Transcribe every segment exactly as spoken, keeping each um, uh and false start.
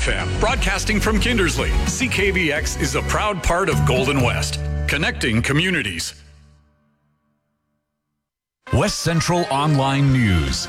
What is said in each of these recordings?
F M, broadcasting from Kindersley. C K B X is a proud part of Golden West, connecting communities. West Central Online News.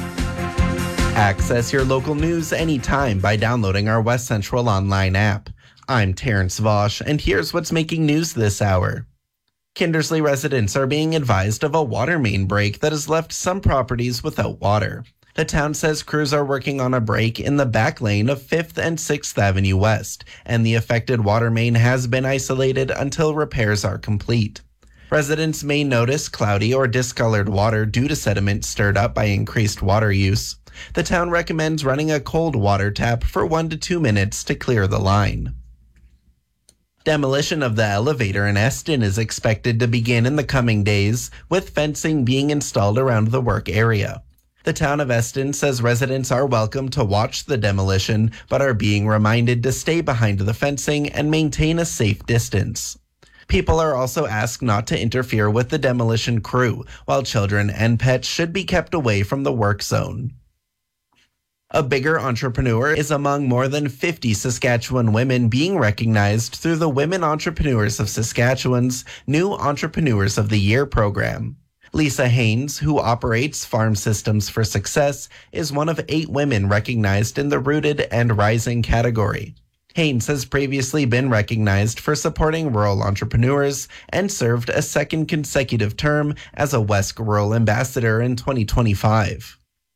Access your local news anytime by downloading our West Central Online app. I'm Terrence Vosch, and here's what's making news this hour. Kindersley residents are being advised of a water main break that has left some properties without water. The town says crews are working on a break in the back lane of fifth and sixth Avenue West, and the affected water main has been isolated until repairs are complete. Residents may notice cloudy or discolored water due to sediment stirred up by increased water use. The town recommends running a cold water tap for one to two minutes to clear the line. Demolition of the elevator in Eston is expected to begin in the coming days, with fencing being installed around the work area. The town of Eston says residents are welcome to watch the demolition, but are being reminded to stay behind the fencing and maintain a safe distance. People are also asked not to interfere with the demolition crew, while children and pets should be kept away from the work zone. A Bigger Entrepreneur is among more than fifty Saskatchewan women being recognized through the Women Entrepreneurs of Saskatchewan's new Entrepreneurs of the Year program. Lisa Haynes, who operates Farm Systems for Success, is one of eight women recognized in the Rooted and Rising category. Haynes has previously been recognized for supporting rural entrepreneurs and served a second consecutive term as a West Rural Ambassador in twenty twenty-five.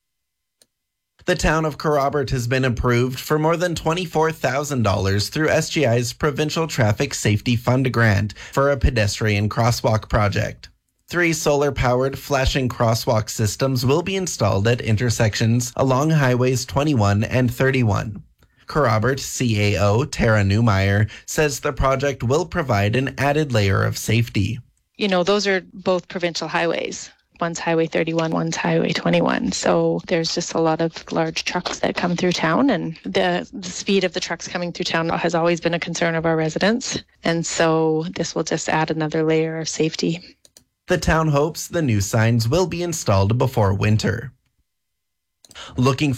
The town of Kerrobert has been approved for more than twenty-four thousand dollars through S G I's Provincial Traffic Safety Fund grant for a pedestrian crosswalk project. Three solar-powered flashing crosswalk systems will be installed at intersections along highways twenty-one and thirty-one. Kerrobert C A O Tara Newmeyer says the project will provide an added layer of safety. You know, those are both provincial highways. One's Highway thirty-one, one's Highway twenty-one. So there's just a lot of large trucks that come through town, and the, the speed of the trucks coming through town has always been a concern of our residents. And so this will just add another layer of safety. The town hopes the new signs will be installed before winter. Looking